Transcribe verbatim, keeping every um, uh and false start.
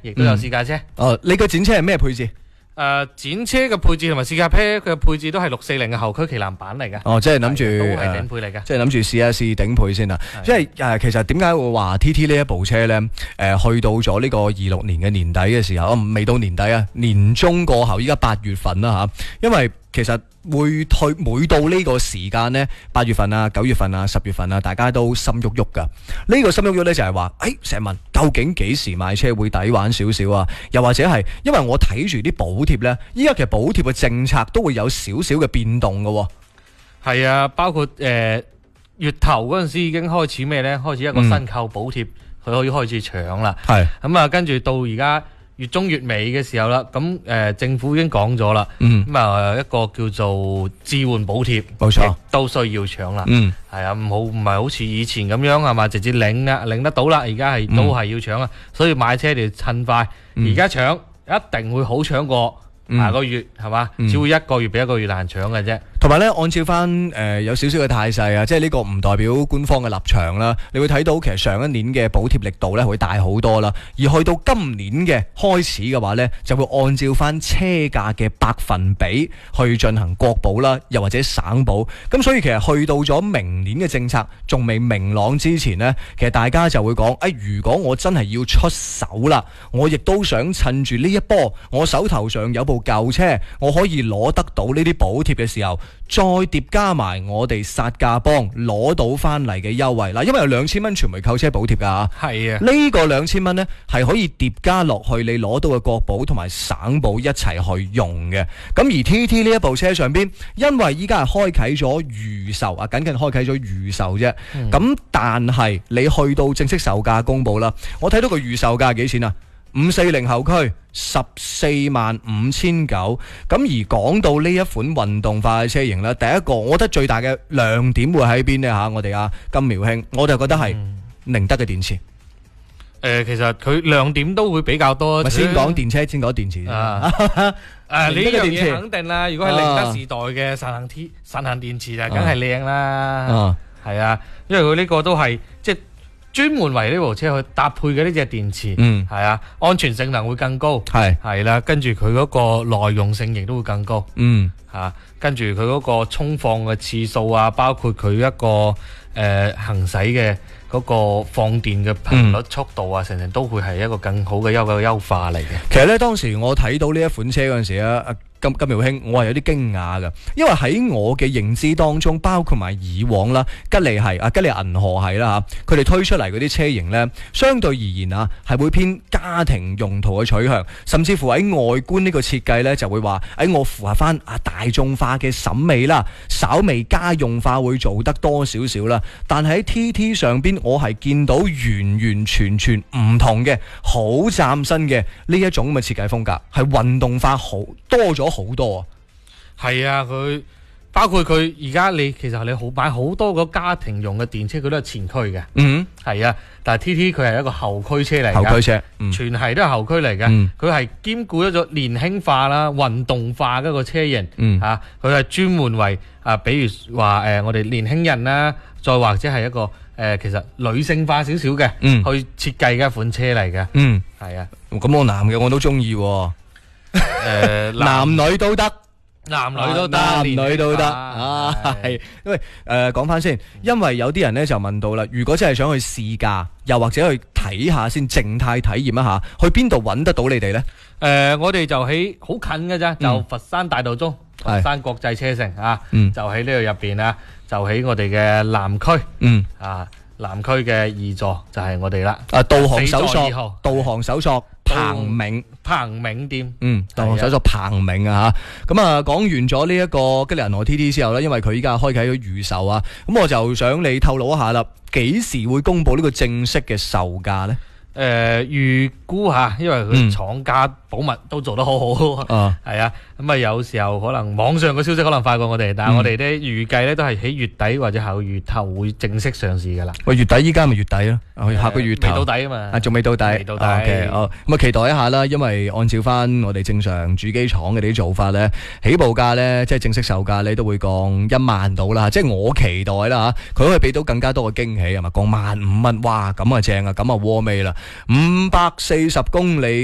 亦都有試駕車。 嗯、哦，你個展車係咩配置？ 誒、呃，展車嘅配置同埋試駕車嘅配置都係六四零嘅後驅旗艦版嚟嘅。 哦，即係諗住都係頂配嚟嘅， 即係諗住試一試頂配先啦。即係誒，其實點解會話 T T 呢一部車咧？誒、呃，去到咗呢個二六年嘅年底嘅時候，未到年底啊，年中過後，依家八月份啦吓，因為其實會退每到呢個時間呢，八月份啊、九月份啊、十月份啊，大家都心喐喐噶。呢、呢個心喐喐呢，就係話，誒，成日問究竟幾時買車會抵玩少少啊？又或者係因為我睇住啲補貼呢，依家其實補貼嘅政策都會有少少嘅變動噶。 係啊，包括誒、呃、月頭嗰陣時已經開始咩呢？開始一個新購補貼，佢、嗯、可以開始搶啦。係咁啊，跟住到而家月中月尾嘅時候啦，咁誒、呃、政府已經講咗啦，咁、嗯、啊一個叫做置換補貼，冇錯，都需要搶啦。嗯，係啊，唔好唔係好似以前咁樣係嘛，直接領啊領得到啦，而家係都係要搶啊，所以買車你趁快，而家搶一定會好搶過下個月係嘛，只會一個月比一個月難搶嘅啫。同埋咧，按照翻誒、呃、有少少嘅態勢啊，即係呢個唔代表官方嘅立場啦。你會睇到其實上一年嘅補貼力度咧會大好多啦，而去到今年嘅開始嘅話咧，就會按照翻車價嘅百分比去進行國補啦，又或者省補。咁所以其實去到咗明年嘅政策仲未明朗之前呢，其實大家就會講：誒、哎，如果我真係要出手啦，我亦都想趁住呢一波，我手頭上有部舊車，我可以攞得到呢啲補貼嘅時候，再疊加埋我哋殺價幫攞到翻嚟嘅優惠啦，因為有兩千蚊傳媒購車補貼噶。係啊，呢個兩千蚊呢係可以疊加落去你攞到嘅國保同埋省保一齊去用嘅。咁而 T T 呢一部車上邊，因為依家係開啟咗預售啊，僅僅開啟咗預售啫。咁、嗯、但係你去到正式售價公布啦，我睇到個預售價幾錢啊？五四零後驅十四萬五千九，咁而講到呢一款運動化嘅車型咧，第一個我覺得最大嘅亮點會喺邊呢？吓？我哋阿金苗兄，我就覺得係寧德嘅電池。誒、 呃，其實佢亮點都會比較多。 咪先講電車，先講電池啊！誒、啊，呢樣嘢肯定啦。如果係寧德時代嘅神行 T 神行電池就梗係靚啦。係啊，因為佢呢個都係即係。專門為呢部車去搭配嘅呢隻電池，嗯，係啊，安全性能會更高，係係啦，跟住佢嗰個耐用性亦都會更高，嗯，吓、啊，跟住佢嗰個充放嘅次數啊，包括佢一個誒、呃、行駛嘅嗰個放電嘅頻率、速度啊，成、嗯、成都會係一個更好嘅優嘅優化嚟嘅。其實咧，當時我睇到呢一款車嗰陣時啊。金金苗兄，我係有啲驚訝㗎，因為喺我嘅認知當中，包括埋以往啦，吉利係啊，吉利銀河係啦嚇，佢哋推出嚟嗰啲車型呢，相對而言啊，係會偏家庭用途嘅取向，甚至乎喺外觀呢個設計呢，就會話喺我符合翻啊大眾化嘅審美啦，稍微家用化會做得多少少啦。但係喺 T T 上邊，我係見到完完全全唔同嘅好嶄新嘅呢一種咁嘅設計風格，係運動化好多咗。好多啊，係啊，佢包括佢而家你其實你好買好多個家庭用嘅電車，佢都係前驅嘅，嗯，係啊，但係 T T 佢係一個後驅車嚟，後驅車，嗯、全係都係後驅嚟嘅，佢係兼顧咗年輕化啦、運動化嗰個車型，嗯吓，佢係專門為啊，比如話誒、呃、我哋年輕人啦，再或者係一個誒、呃、其實女性化少少嘅，嗯，去設計嘅一款車嚟嘅，嗯，係啊，咁我男嘅我都中意。誒、呃，男女都得，男女都得，男女都得啊！係，因為誒講翻先，因為有啲人咧就問到啦，如果真係想去試駕，又或者去睇下先，靜態體驗一下，去邊度揾得到你哋咧？誒、呃，我哋就喺好近嘅咋，就佛山大道中，嗯、佛山國際車城啊，嗯、就喺呢度入邊啊，就喺我哋嘅南區，嗯啊，南區嘅二座就係我哋啦。啊，導航搜索，導航搜索。彭銘彭銘店，嗯，導航搜索彭銘啊吓，咁啊講完咗呢一個吉利銀河 T T 之後呢，因為佢依家開啟咗預售啊，咁我就想你透露一下啦，幾時會公布呢個正式嘅售價呢？誒、呃，預估下，因為佢廠家保密都做得好好，係、嗯、啊，咁啊有時候可能網上嘅消息可能快過我哋，但係我哋咧預計咧都係喺月底或者下個月頭會正式上市噶啦。喂，月底依家咪月底咯，下個月頭未到底啊嘛，啊仲未到底，未到底。OK，哦，咁啊期待一下啦，因為按照翻我哋正常主機廠嘅啲做法咧，起步價咧即係正式售價咧都會降一萬到啦，即係我期待啦吓，佢可以俾到更加多嘅驚喜係嘛，降萬五蚊，哇咁啊正啊，咁啊窩味啦。五百四十公里。